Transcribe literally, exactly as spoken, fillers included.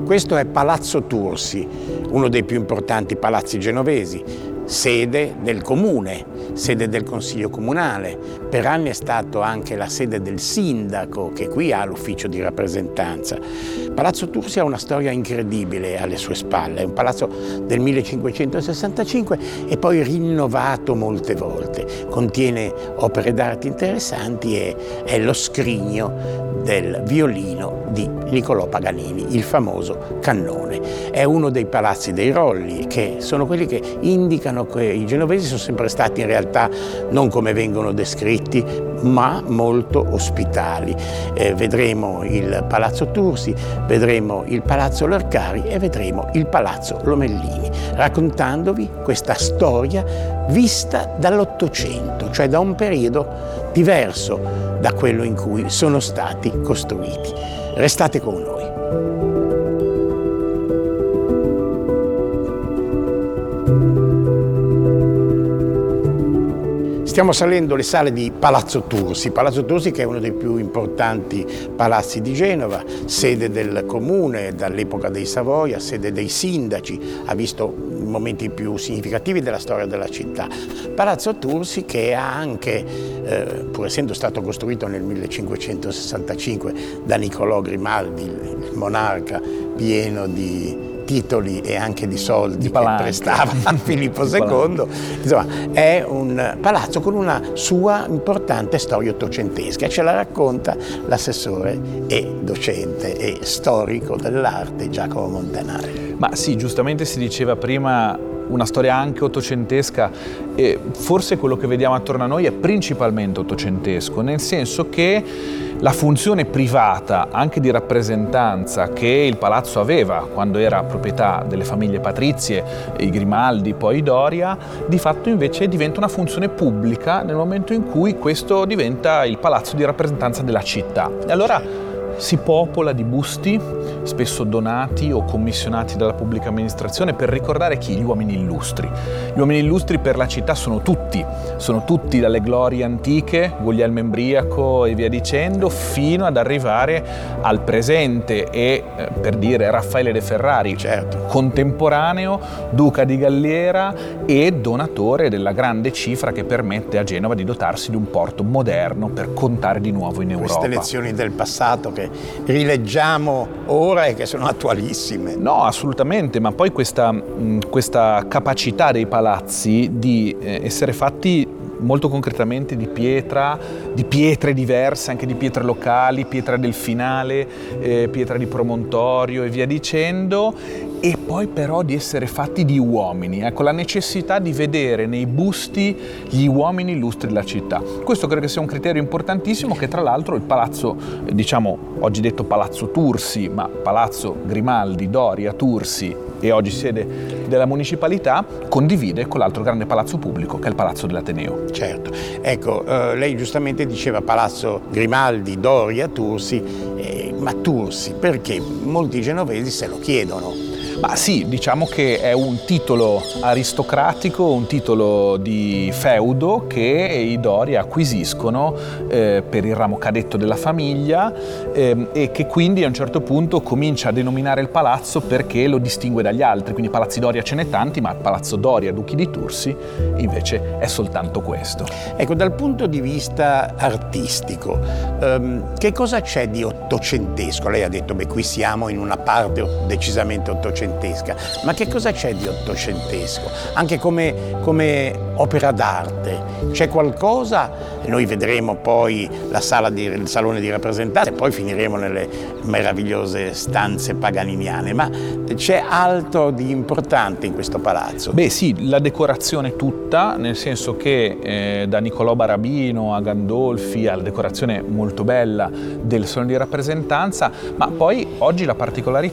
Questo è Palazzo Tursi, uno dei più importanti palazzi genovesi, sede del comune, sede del consiglio comunale. Per anni è stato anche la sede del sindaco, che qui ha l'ufficio di rappresentanza. Palazzo Tursi ha una storia incredibile alle sue spalle, è un palazzo del millecinquecentosessantacinque e poi rinnovato molte volte. Contiene opere d'arte interessanti e è lo scrigno del violino di Niccolò Paganini, il famoso cannone. È uno dei palazzi dei Rolli, che sono quelli che indicano che i genovesi sono sempre stati in realtà non come vengono descritti, ma molto ospitali. Eh, vedremo il Palazzo Tursi, vedremo il Palazzo Lercari e vedremo il Palazzo Lomellini, raccontandovi questa storia vista dall'Ottocento, cioè da un periodo diverso da quello in cui sono stati costruiti. Restate con noi. Stiamo salendo le sale di Palazzo Tursi, Palazzo Tursi che è uno dei più importanti palazzi di Genova, sede del comune dall'epoca dei Savoia, sede dei sindaci, ha visto i momenti più significativi della storia della città. Palazzo Tursi che ha anche, eh, pur essendo stato costruito nel millecinquecentosessantacinque da Niccolò Grimaldi, il monarca pieno di titoli e anche di soldi di che prestava a Filippo secondo, insomma è un palazzo con una sua importante storia ottocentesca. Ce la racconta l'assessore e docente e storico dell'arte Giacomo Montanari. Ma sì, giustamente si diceva prima una storia anche ottocentesca e forse quello che vediamo attorno a noi è principalmente ottocentesco, nel senso che la funzione privata, anche di rappresentanza, che il palazzo aveva quando era proprietà delle famiglie patrizie, i Grimaldi, poi i Doria, di fatto invece diventa una funzione pubblica nel momento in cui questo diventa il palazzo di rappresentanza della città. E allora si popola di busti, spesso donati o commissionati dalla pubblica amministrazione, per ricordare chi? Gli uomini illustri. Gli uomini illustri per la città sono tutti, sono tutti dalle glorie antiche, Guglielmo Embriaco e via dicendo, fino ad arrivare al presente e, eh, per dire, Raffaele de Ferrari, certo, contemporaneo, duca di Galliera e donatore della grande cifra che permette a Genova di dotarsi di un porto moderno per contare di nuovo in Europa. Queste lezioni del passato che rileggiamo ora e che sono attualissime. No, assolutamente, ma poi questa, questa capacità dei palazzi di essere fatti molto concretamente di pietra, di pietre diverse, anche di pietre locali, pietra del finale, eh, pietra di promontorio e via dicendo, e poi però di essere fatti di uomini, ecco, la necessità di vedere nei busti gli uomini illustri della città. Questo credo che sia un criterio importantissimo che tra l'altro il palazzo, eh, diciamo oggi detto Palazzo Tursi, ma Palazzo Grimaldi, Doria, Tursi e oggi sede della municipalità, condivide con l'altro grande palazzo pubblico che è il Palazzo dell'Ateneo. Certo, ecco, eh, lei giustamente diceva Palazzo Grimaldi, Doria, Tursi, eh, ma Tursi perché molti genovesi se lo chiedono. Ma sì, diciamo che è un titolo aristocratico, un titolo di feudo che i Doria acquisiscono eh, per il ramo cadetto della famiglia eh, e che quindi a un certo punto comincia a denominare il palazzo perché lo distingue dagli altri. Quindi palazzi Doria ce n'è tanti, ma il Palazzo Doria Duchi di Tursi invece è soltanto questo. Ecco, dal punto di vista artistico, ehm, che cosa c'è di ottocentesco? Lei ha detto, beh, qui siamo in una parte decisamente ottocentesca. Ma che cosa c'è di ottocentesco? Anche come, come opera d'arte. C'è qualcosa, noi vedremo poi la sala di, il salone di rappresentanza e poi finiremo nelle meravigliose stanze paganiniane, ma c'è altro di importante in questo palazzo? Beh sì, la decorazione tutta, nel senso che eh, da Niccolò Barabino a Gandolfi alla decorazione molto bella del salone di rappresentanza, ma poi oggi la particolarità